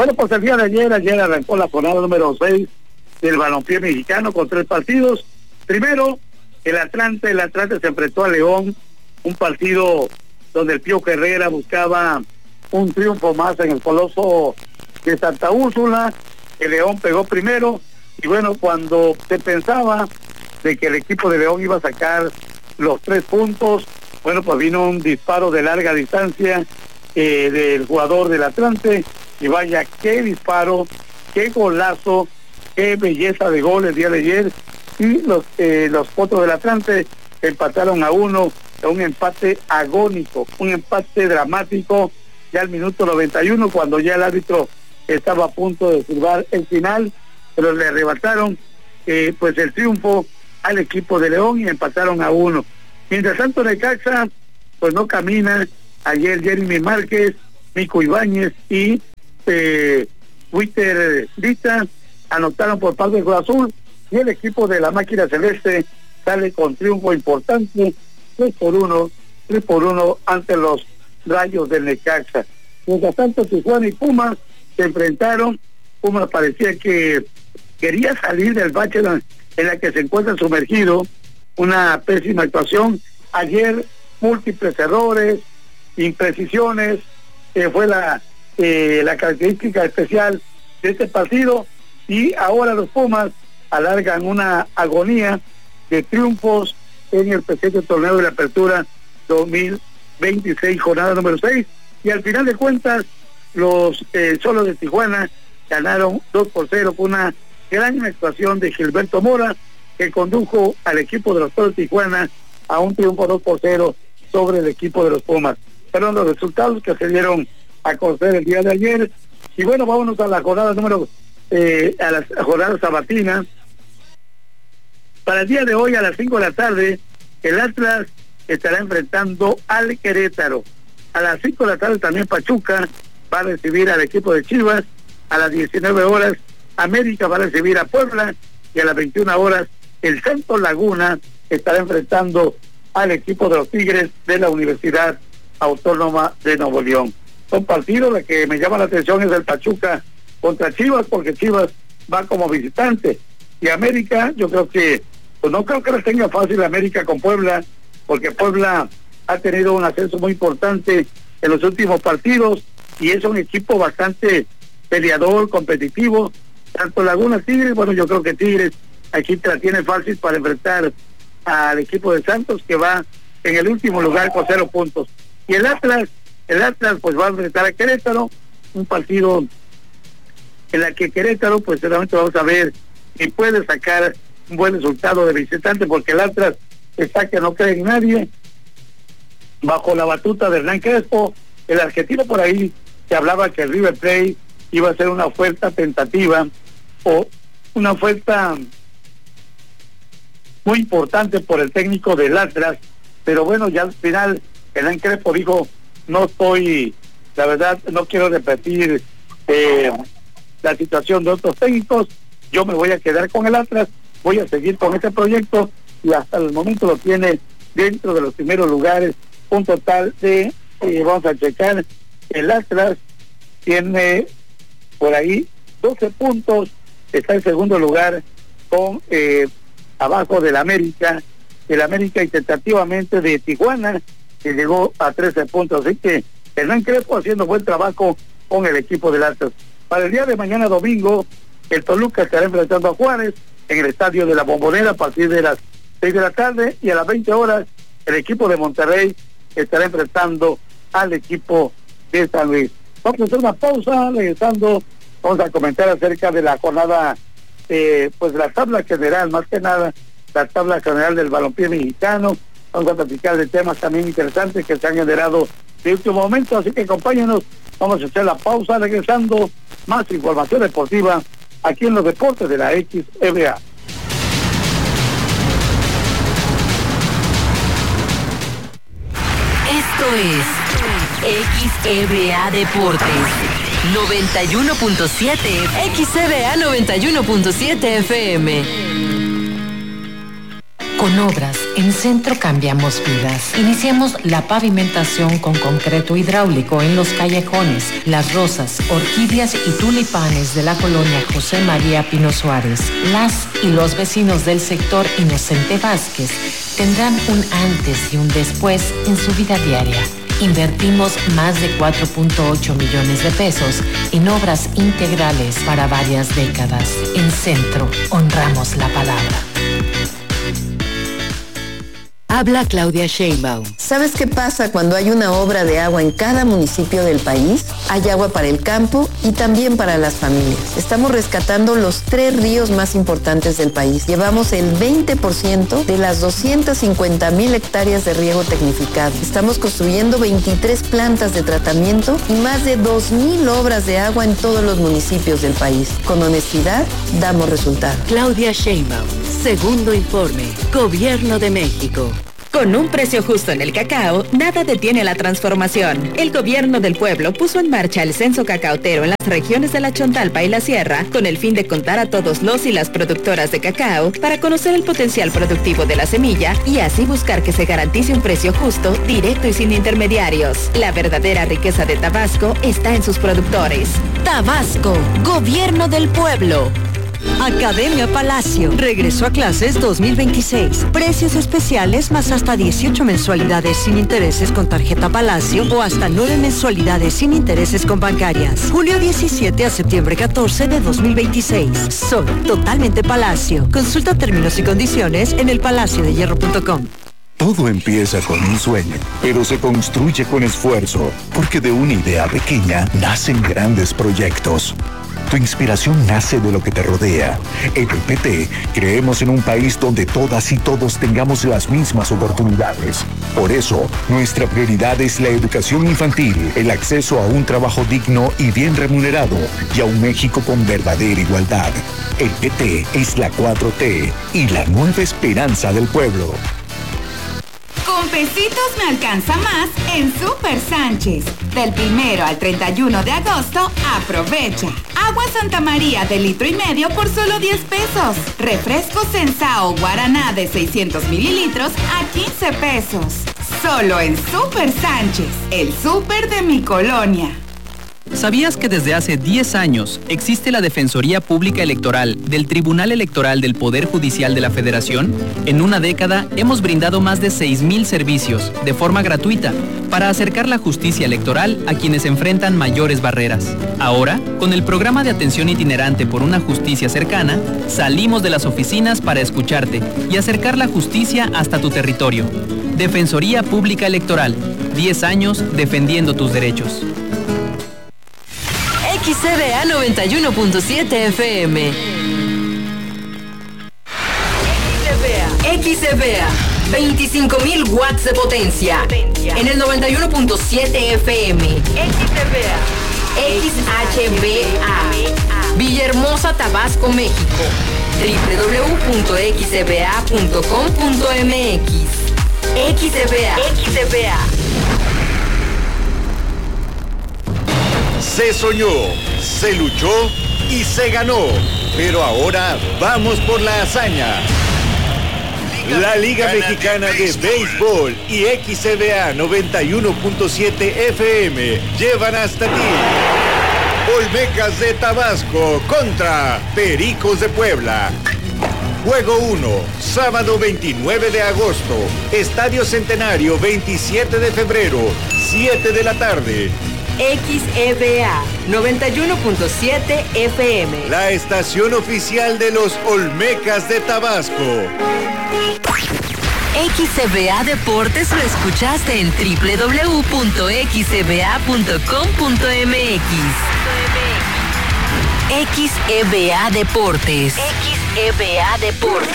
Bueno, pues el día de ayer arrancó la jornada número 6 del balompié mexicano con 3 partidos. Primero, el Atlante se enfrentó a León, un partido donde el Pío Herrera buscaba un triunfo más en el Coloso de Santa Úrsula. El León pegó primero, y bueno, cuando se pensaba de que el equipo de León iba a sacar los 3 puntos, bueno, pues vino un disparo de larga distancia del jugador del Atlante, y vaya, qué disparo, qué golazo, qué belleza de gol el día de ayer. Y los Potros del Atlante empataron a 1, un empate agónico, un empate dramático, ya al minuto 91, cuando ya el árbitro estaba a punto de silbar el final, pero le arrebataron pues el triunfo al equipo de León y empataron a 1. Mientras tanto, Necaxa pues no camina. Ayer Jeremy Márquez, Nico Ibáñez y Witter Vita anotaron por parte del Cruz Azul, y el equipo de la máquina celeste sale con triunfo importante, 3-1 ante los Rayos del Necaxa. Mientras tanto, Tijuana y Pumas se enfrentaron. Pumas parecía que quería salir del bache en la que se encuentra sumergido, una pésima actuación. Ayer múltiples errores, imprecisiones, fue la característica especial de este partido, y ahora los Pumas alargan una agonía de triunfos en el presente torneo de la Apertura 2026, jornada número 6, y al final de cuentas los Solos de Tijuana ganaron 2-0 con una gran actuación de Gilberto Mora, que condujo al equipo de los Solos de Tijuana a un triunfo 2-0 sobre el equipo de los Pumas. Fueron los resultados que se dieron a conocer el día de ayer. Y bueno, vámonos a la jornada a la jornada sabatina. Para el día de hoy a las 5 de la tarde, el Atlas estará enfrentando al Querétaro. A las 5 de la tarde también Pachuca va a recibir al equipo de Chivas. A las 19 horas América va a recibir a Puebla, y a las 21 horas el Santos Laguna estará enfrentando al equipo de los Tigres de la Universidad Autónoma de Nuevo León. Son partidos, la que me llama la atención es el Pachuca contra Chivas, porque Chivas va como visitante, y América, yo creo que, pues no creo que les tenga fácil América con Puebla, porque Puebla ha tenido un ascenso muy importante en los últimos partidos, y es un equipo bastante peleador, competitivo. Tanto Laguna Tigres, bueno, yo creo que Tigres aquí te la tiene fácil para enfrentar al equipo de Santos, que va en el último lugar con 0 puntos. Y el Atlas pues va a enfrentar a Querétaro, un partido en la que Querétaro pues realmente vamos a ver si puede sacar un buen resultado de visitante, porque el Atlas está que no cree en nadie, bajo la batuta de Hernán Crespo. El argentino, por ahí se hablaba que el River Plate iba a ser una oferta tentativa o una oferta muy importante por el técnico del Atlas, pero bueno, ya al final Hernán Crespo dijo: no estoy, la verdad, no quiero repetir la situación de otros técnicos, yo me voy a quedar con el Atlas, voy a seguir con este proyecto, y hasta el momento lo tiene dentro de los primeros lugares, un total de, vamos a checar, el Atlas tiene por ahí 12 puntos, está en segundo lugar con abajo del América, y tentativamente de Tijuana, que llegó a 13 puntos, así que Hernán Crespo haciendo buen trabajo con el equipo del Atlas. Para el día de mañana domingo, el Toluca estará enfrentando a Juárez en el estadio de la Bombonera a partir de las 6 de la tarde, y a las 20 horas el equipo de Monterrey estará enfrentando al equipo de San Luis. Vamos a hacer una pausa, regresando vamos a comentar acerca de la jornada, pues la tabla general, más que nada la tabla general del balompié mexicano. Vamos a platicar de temas también interesantes que se han generado de último momento, así que acompáñenos, vamos a hacer la pausa, regresando más información deportiva aquí en los deportes de la XEBA. Esto es XEBA Deportes 91.7, XEBA 91.7 FM. Con Obras en Centro cambiamos vidas. Iniciamos la pavimentación con concreto hidráulico en los callejones, las rosas, orquídeas y tulipanes de la colonia José María Pino Suárez. Las y los vecinos del sector Inocente Vázquez tendrán un antes y un después en su vida diaria. Invertimos más de 4.8 millones de pesos en obras integrales para varias décadas. En Centro, honramos la palabra. Habla Claudia Sheinbaum. ¿Sabes qué pasa cuando hay una obra de agua en cada municipio del país? Hay agua para el campo y también para las familias. Estamos rescatando los 3 ríos más importantes del país. Llevamos el 20% de las 250,000 hectáreas de riego tecnificado. Estamos construyendo 23 plantas de tratamiento y más de 2,000 obras de agua en todos los municipios del país. Con honestidad, damos resultados. Claudia Sheinbaum. Segundo informe. Gobierno de México. Con un precio justo en el cacao, nada detiene la transformación. El gobierno del pueblo puso en marcha el censo cacaotero en las regiones de la Chontalpa y la Sierra, con el fin de contar a todos los y las productoras de cacao para conocer el potencial productivo de la semilla y así buscar que se garantice un precio justo, directo y sin intermediarios. La verdadera riqueza de Tabasco está en sus productores. Tabasco, gobierno del pueblo. Academia Palacio. Regreso a clases 2026. Precios especiales más hasta 18 mensualidades sin intereses con tarjeta Palacio o hasta 9 mensualidades sin intereses con bancarias. Julio 17 a septiembre 14 de 2026. Son totalmente Palacio. Consulta términos y condiciones en elpalaciodehierro.com. Todo empieza con un sueño, pero se construye con esfuerzo, porque de una idea pequeña nacen grandes proyectos. Tu inspiración nace de lo que te rodea. En el PT creemos en un país donde todas y todos tengamos las mismas oportunidades. Por eso, nuestra prioridad es la educación infantil, el acceso a un trabajo digno y bien remunerado y a un México con verdadera igualdad. El PT es la 4T y la nueva esperanza del pueblo. Con pesitos me alcanza más en Super Sánchez. Del 1 al 31 de agosto, aprovecha. Agua Santa María de 1,5 litros por solo 10 pesos. Refresco Sensao Guaraná de 600 mililitros a 15 pesos. Solo en Super Sánchez, el súper de mi colonia. ¿Sabías que desde hace 10 años existe la Defensoría Pública Electoral del Tribunal Electoral del Poder Judicial de la Federación? En una década hemos brindado más de 6,000 servicios de forma gratuita para acercar la justicia electoral a quienes enfrentan mayores barreras. Ahora, con el programa de atención itinerante por una justicia cercana, salimos de las oficinas para escucharte y acercar la justicia hasta tu territorio. Defensoría Pública Electoral, 10 años defendiendo tus derechos. XCBA 91.7 FM. XCBA 25,000 watts de potencia. En el 91.7 FM. XHBA. Villahermosa, Tabasco, México. www.xcba.com.mx. XCBA. Se soñó, se luchó y se ganó, pero ahora vamos por la hazaña. La Liga Mexicana de Béisbol y XCBA 91.7 FM llevan hasta ti Olmecas de Tabasco contra Pericos de Puebla. Juego 1, sábado 29 de agosto, Estadio Centenario 27 de febrero, 7 de la tarde. XEBA 91.7 FM. La estación oficial de los Olmecas de Tabasco. XCBA Deportes lo escuchaste en www.xcba.com.mx. XEBA Deportes. XEBA Deportes.